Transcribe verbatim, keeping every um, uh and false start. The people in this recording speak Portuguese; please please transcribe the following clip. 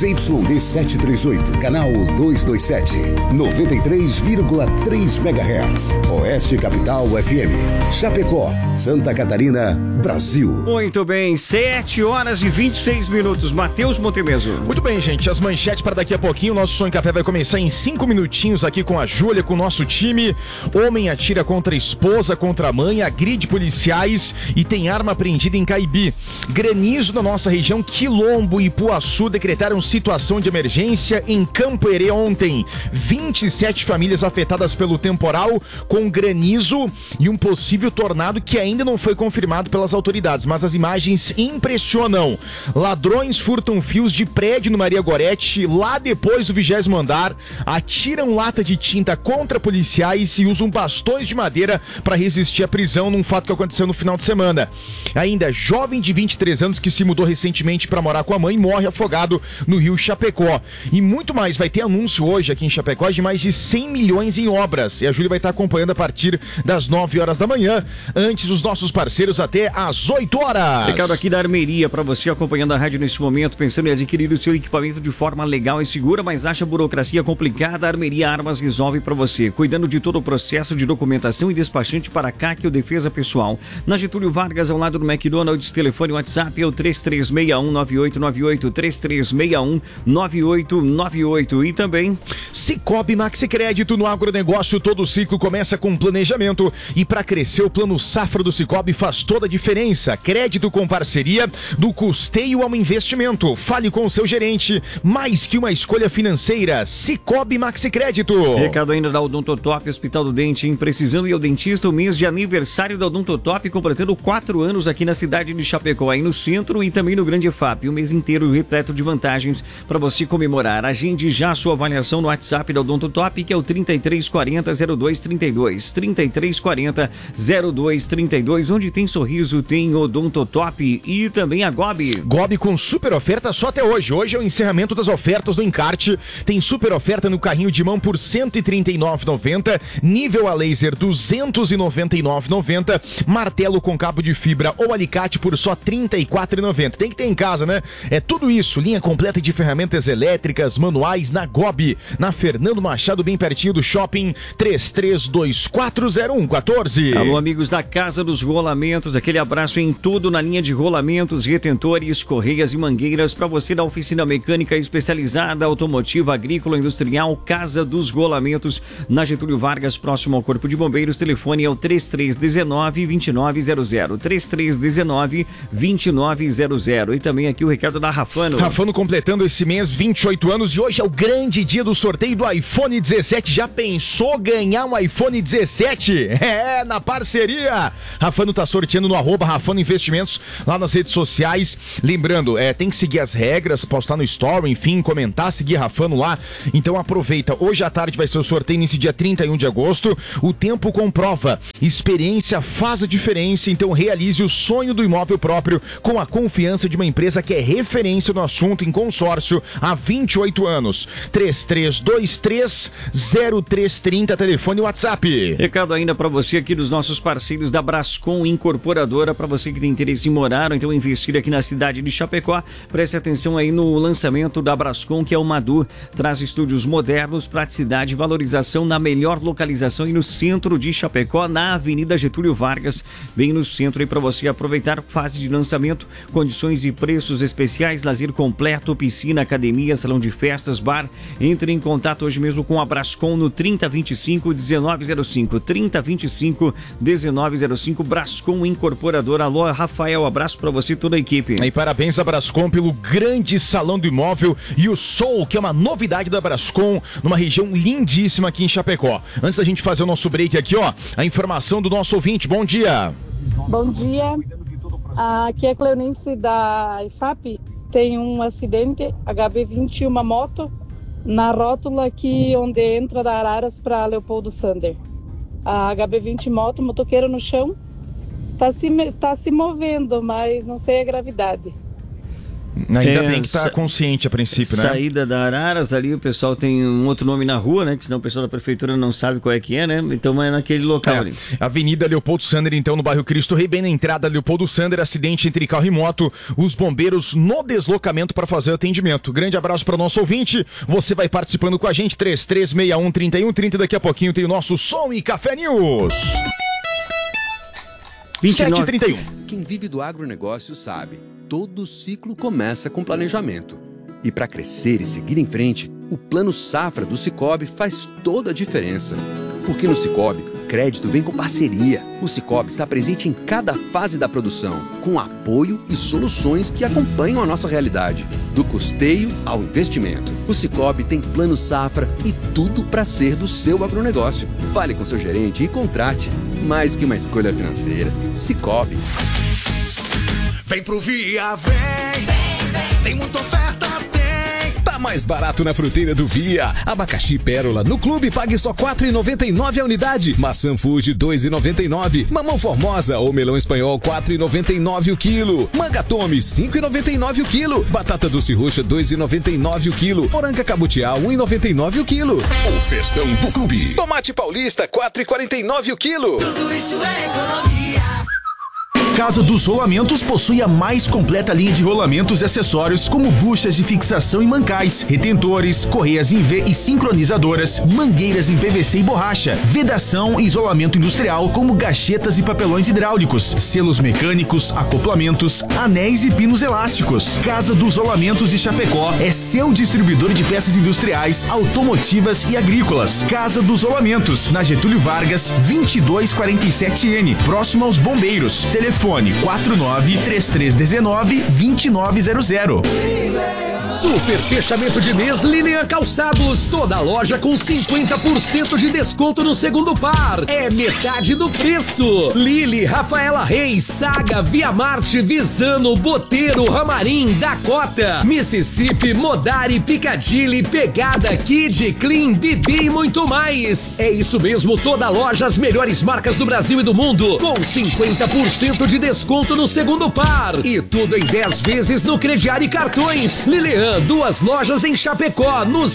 Z Y D setecentos e trinta e oito, canal duzentos e vinte e sete, noventa e três vírgula três megahertz. Oeste Capital F M. Chapecó, Santa Catarina, Brasil. Muito bem, sete horas e vinte e seis minutos. Matheus Montemeso. Muito bem, gente. As manchetes para daqui a pouquinho. O nosso Sonho Café vai começar em cinco minutinhos aqui com a Júlia, com o nosso time. Homem atira contra a esposa, contra a mãe, agride policiais e tem arma apreendida em Caibi. Granizo na nossa região, Quilombo e Ipuaçu decretaram situação de emergência em Campo Herê ontem. vinte e sete famílias afetadas pelo temporal, com granizo e um possível tornado que ainda não foi confirmado pelas autoridades, mas as imagens impressionam. Ladrões furtam fios de prédio no Maria Gorete, lá depois do vigésimo andar, atiram lata de tinta contra policiais e usam bastões de madeira para resistir à prisão num fato que aconteceu no final de semana. Ainda, jovem de vinte e três anos que se mudou recentemente para morar com a mãe morre afogado no rio Chapecó. E muito mais, vai ter anúncio hoje aqui em Chapecó de mais de cem milhões em obras. E a Júlia vai estar acompanhando a partir das nove horas da manhã, antes os nossos parceiros até às oito horas. Recado aqui da Armeria para você acompanhando a rádio nesse momento, pensando em adquirir o seu equipamento de forma legal e segura, mas acha a burocracia complicada. A Armeria Armas resolve para você, cuidando de todo o processo de documentação e despachante para a C A C ou Defesa Pessoal. Na Getúlio Vargas, ao lado do McDonald's, telefone WhatsApp é o três três seis um nove oito nove oito, três três seis um nove oito nove oito. E também Cicobi Maxi Crédito. No agronegócio, todo ciclo começa com planejamento e para crescer o plano safra do Cicobi faz toda a diferença. Crédito com parceria, do custeio ao investimento. Fale com o seu gerente, mais que uma escolha financeira. Cicobi Maxi Crédito. Recado ainda da Odontotop, Hospital do Dente, hein? Precisando ir ao dentista, o mês de aniversário da Odontotop, completando quatro anos aqui na cidade de Chapecó, aí no centro e também no Grande E F A P. O mês inteiro repleto de vantagens para você comemorar. Agende já a sua avaliação no WhatsApp da Odontotop, que é o trinta e três quarenta, zero dois trinta e dois. trinta e três quarenta, zero dois trinta e dois. Onde tem sorriso, tem Odontotop. E também a Gobi. Gobi com super oferta só até hoje. Hoje é o encerramento das ofertas do encarte. Tem super oferta no carrinho de mão por cento e trinta e nove reais e noventa centavos. Nível a laser duzentos e noventa e nove reais e noventa centavos. Martelo com cabo de fibra ou alicate por só trinta e quatro reais e noventa centavos. Tem que ter em casa, né? É tudo isso. Linha completa de ferramentas elétricas, manuais na Gobi. Na Fernando Machado, bem pertinho do shopping. Três três dois quatro zero um um quatro. Alô, amigos da Casa dos Rolamentos. Aquele abraço em tudo na linha de rolamentos, retentores, correias e mangueiras para você da oficina mecânica especializada, automotiva, agrícola, industrial. Casa dos Rolamentos, na Getúlio Vargas, próximo ao Corpo de Bombeiros. Telefone é o três três um nove, dois nove zero zero. três três um nove, dois nove zero zero. E também aqui o recado da Rafano. Rafano completando esse mês vinte e oito anos e hoje é o grande dia do sorteio do iPhone dezessete. Já pensou ganhar um iPhone dezessete? É, na parceria. Rafano tá sorteando no arroba Rafano Investimentos lá nas redes sociais. Lembrando, é, tem que seguir as regras, postar no story, enfim, comentar, seguir Rafano lá. Então aproveita. Hoje à tarde vai ser o sorteio nesse dia trinta e um de agosto. O tempo comprova. Experiência faz a diferença. Então realize o sonho do imóvel próprio com a confiança de uma empresa que é referência no assunto em consórcio há vinte e oito anos. três três dois três, zero três três zero, telefone e WhatsApp. Recado ainda para você aqui dos nossos parceiros da Brascom Incorporadora, para você que tem interesse em morar ou então investir aqui na cidade de Chapecó, preste atenção aí no lançamento da Brascom, que é o Madu. Traz estúdios modernos, praticidade e valorização na melhor localização e no centro de Chapecó, na Avenida Getúlio Vargas, bem no centro aí para você aproveitar. Fase de lançamento, condições e preços especiais, lazer completo, piscina, academia, salão de festas, bar. Entre em contato hoje mesmo com a Brascom no trinta, vinte e cinco, dezenove zero cinco, trinta, vinte e cinco, dezenove zero cinco. Brascom Incorporadora. Alô, Rafael, abraço pra você e toda a equipe. E parabéns a Brascom pelo grande salão do imóvel e o Soul, que é uma novidade da Brascom, numa região lindíssima aqui em Chapecó. Antes da gente fazer o nosso break aqui, ó, a informação do nosso ouvinte. Bom dia. Bom dia. Aqui é a Cleonice da I F A P. Tem um acidente, H B vinte, uma moto, na rótula aqui onde entra da Araras para Leopoldo Sander. A H B vinte moto, motoqueiro no chão, está se, tá se movendo, mas não sei a gravidade. Ainda É, bem que tá sa- consciente a princípio, né? Saída da Araras, ali o pessoal tem um outro nome na rua, né? Que senão o pessoal da prefeitura não sabe qual é que é, né? Então é naquele local É. ali. Avenida Leopoldo Sander, então, no bairro Cristo Rei, bem na entrada Leopoldo Sander, acidente entre carro e moto, os bombeiros no deslocamento para fazer o atendimento. Grande abraço para o nosso ouvinte, você vai participando com a gente, três três seis um, três um três zero, daqui a pouquinho tem o nosso Som e Café News. vinte e nove sete e trinta e um. Quem vive do agronegócio sabe, todo ciclo começa com planejamento. E para crescer e seguir em frente, o Plano Safra do Sicoob faz toda a diferença. Porque no Sicoob, crédito vem com parceria. O Sicoob está presente em cada fase da produção, com apoio e soluções que acompanham a nossa realidade, do custeio ao investimento. O Sicoob tem Plano Safra e tudo para ser do seu agronegócio. Fale com seu gerente e contrate. Mais que uma escolha financeira, Sicoob. Vem pro Via, vem, vem, vem. Tem muita oferta, tem. Tá mais barato na fruteira do Via. Abacaxi Pérola no clube pague só quatro reais e noventa e nove centavos a unidade. Maçã Fuji dois reais e noventa e nove centavos. Mamão Formosa ou melão espanhol quatro reais e noventa e nove centavos o quilo. Manga Tome cinco reais e noventa e nove centavos o quilo. Batata doce roxa dois reais e noventa e nove centavos o quilo. Moranga Cabutiá um real e noventa e nove centavos o quilo. O festão do clube. Tomate Paulista quatro reais e quarenta e nove centavos o quilo. Tudo isso é economia. Casa dos Rolamentos possui a mais completa linha de rolamentos e acessórios, como buchas de fixação e mancais, retentores, correias em V e sincronizadoras, mangueiras em P V C e borracha, vedação e isolamento industrial, como gachetas e papelões hidráulicos, selos mecânicos, acoplamentos, anéis e pinos elásticos. Casa dos Rolamentos de Chapecó é seu distribuidor de peças industriais, automotivas e agrícolas. Casa dos Rolamentos, na Getúlio Vargas, vinte e dois quarenta e sete N, próximo aos Bombeiros. Telefone quatro nove três três um nove dois nove zero zero. Super fechamento de mês Lilian Calçados. Toda loja com cinquenta por cento de desconto no segundo par. É metade do preço. Lili, Rafaela Reis, Saga, Via Marte, Visano, Boteiro, Ramarim, Dakota, Mississippi, Modari, Piccadilly, Pegada, Kid, Clean, Bibi e muito mais. É isso mesmo, toda loja, as melhores marcas do Brasil e do mundo, com cinquenta por cento de desconto no segundo par. E tudo em dez vezes no crediário e cartões. Lilian, duas lojas em Chapecó, nos